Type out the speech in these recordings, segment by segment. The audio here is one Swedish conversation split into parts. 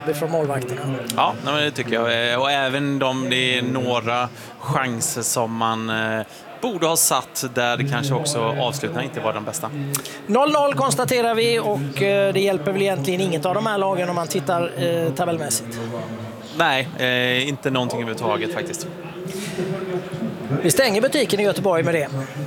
från målvakterna. Ja, men det tycker jag. Och även om det är några chanser som man borde ha satt där det kanske också avslutningen inte var den bästa. 0-0 konstaterar vi, och det hjälper väl egentligen inget av de här lagen om man tittar tabellmässigt. Nej, inte någonting överhuvudtaget faktiskt. Vi stänger butiken i Göteborg med det.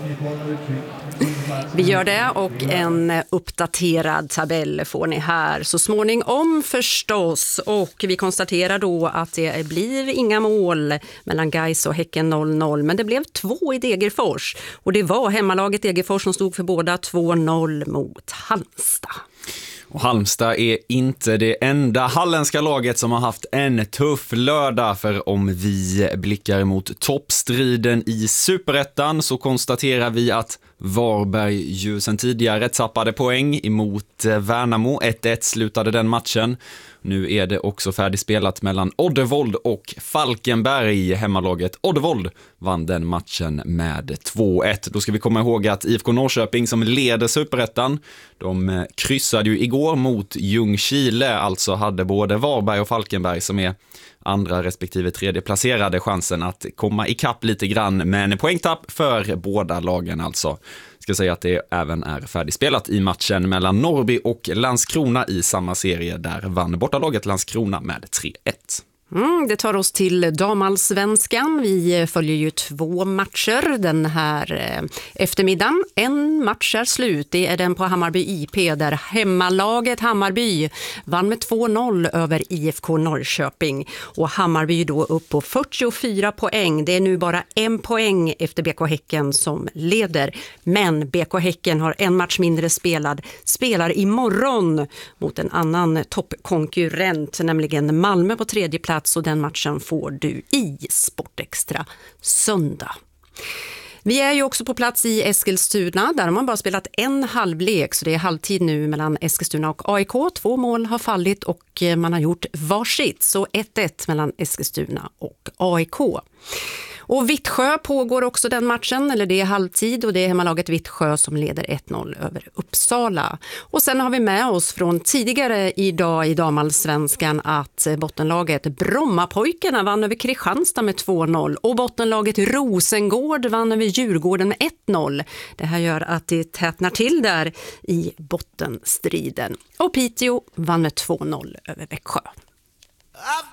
Vi gör det, och en uppdaterad tabell får ni här så småningom förstås. Och vi konstaterar då att det blir inga mål mellan Gais och Häcken 0-0, men det blev 2 i Degerfors. Och det var hemmalaget Degerfors som stod för båda, 2-0 mot Halmstad. Och Halmstad är inte det enda halländska laget som har haft en tuff lördag, för om vi blickar mot toppstriden i Superettan så konstaterar vi att Varberg ju sedan tidigare tappade poäng emot Värnamo. 1-1 slutade den matchen. Nu är det också färdigspelat mellan Oddevold och Falkenberg. Hemmalaget Oddevold vann den matchen med 2-1. Då ska vi komma ihåg att IFK Norrköping, som leder Superettan, de kryssade ju igår mot Ljungskile. Alltså hade både Varberg och Falkenberg, som är andra respektive tredje placerade, chansen att komma ikapp lite grann, men poängtapp för båda lagen alltså. Ska säga att det även är färdigspelat i matchen mellan Norrby och Landskrona i samma serie. Där vann bortalaget Landskrona med 3-1. Det tar oss till damallsvenskan. Vi följer ju 2 matcher den här eftermiddagen. En match är slut. Det är den på Hammarby IP, där hemmalaget Hammarby vann med 2-0 över IFK Norrköping. Och Hammarby då upp på 44 poäng. Det är nu bara 1 poäng efter BK Häcken som leder. Men BK Häcken har en match mindre spelad. Spelar imorgon mot en annan toppkonkurrent, nämligen Malmö på 3:e plats. Och den matchen får du i Sportextra söndag. Vi är ju också på plats i Eskilstuna. Där har man bara spelat en halvlek, så det är halvtid nu mellan Eskilstuna och AIK. 2 mål har fallit och man har gjort varsitt. Så 1-1 mellan Eskilstuna och AIK. Och Vittsjö pågår också den matchen, eller det är halvtid, och det är hemmalaget Vittsjö som leder 1-0 över Uppsala. Och sen har vi med oss från tidigare idag i damallsvenskan att bottenlaget Brommapojkarna vann över Kristianstad med 2-0 och bottenlaget Rosengård vann över Djurgården med 1-0. Det här gör att det tätnar till där i bottenstriden. Och Piteå vann med 2-0 över Växjö.